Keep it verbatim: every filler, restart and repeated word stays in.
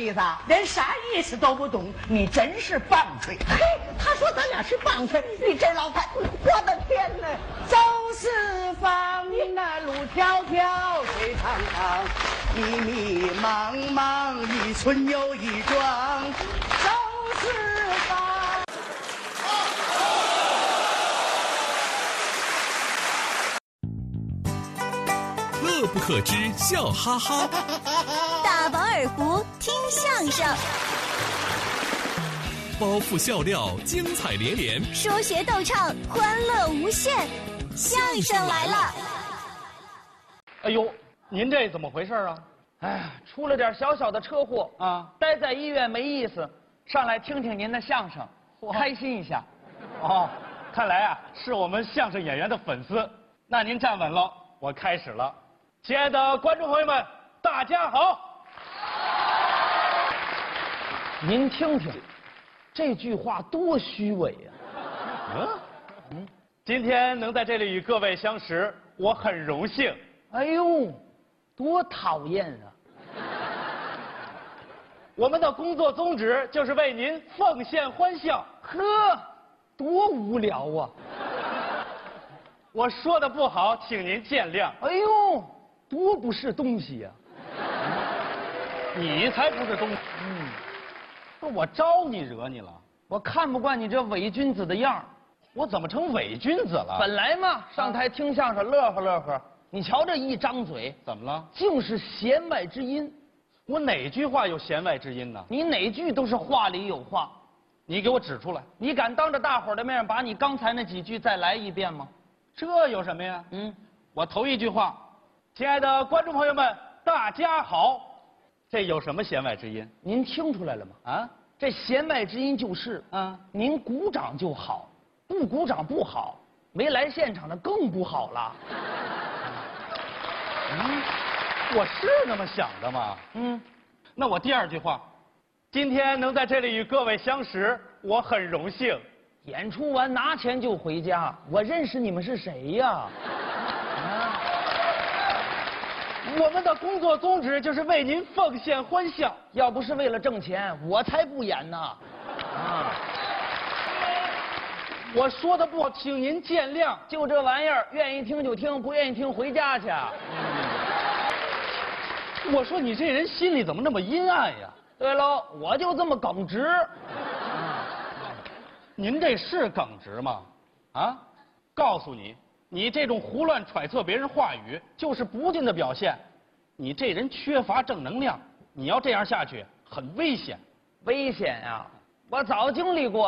意思啊？ 连啥意思都不懂，你真是棒槌！ 嘿，他说咱俩是棒槌，你这老太，我的天哪！ 走四方，那路迢迢，水长长， 迷迷茫茫，一村又一庄， 走四方。 乐不可支，笑哈哈。 大饱耳福，听相声。 包袱笑料，精彩连连。 说学逗唱，欢乐无限。相声来了！ 哎呦，您这怎么回事啊？ 哎呀，出了点小小的车祸啊， 待在医院没意思，上来听听您的相声，开心一下。 哦，看来啊是我们相声演员的粉丝。那您站稳了，我开始了。亲爱的观众朋友们，大家好。 您听听，这句话多虚伪呀！ 嗯嗯，今天能在这里与各位相识，我很荣幸。 哎呦，多讨厌啊！ 我们的工作宗旨就是为您奉献欢笑。 呵，多无聊啊！ 我说的不好，请您见谅。 哎呦，多不是东西呀！ 你才不是东西。嗯，不是我招你惹你了？ 我看不惯你这伪君子的样儿。 我怎么成伪君子了？ 本来嘛，上台听相声乐呵乐呵，你瞧这一张嘴， 怎么了？ 尽是弦外之音。 我哪句话有弦外之音呢？ 你哪句都是话里有话。 你给我指出来。 你敢当着大伙儿的面把你刚才那几句再来一遍吗？ 这有什么呀？ 嗯， 我头一句话，亲爱的观众朋友们，大家好，这有什么弦外之音？ 您听出来了吗？ 啊， 这弦外之音就是啊， 您鼓掌就好，不鼓掌不好，没来现场的更不好了。 嗯，我是那么想的吗？ 嗯， 那我第二句话，今天能在这里与各位相识，我很荣幸。 演出完拿钱就回家，我认识你们是谁呀？ 啊，我们的工作宗旨就是为您奉献欢笑。 要不是为了挣钱，我才不演呢。啊， 我说的不好，请您见谅。 就这玩意儿，愿意听就听，不愿意听回家去。 嗯，我说你这人心里怎么那么阴暗呀？ 对喽，我就这么耿直。 您这是耿直吗？啊，告诉你，你这种胡乱揣测别人话语，就是不敬的表现。你这人缺乏正能量，你要这样下去，很危险。 危险呀！我早经历过了。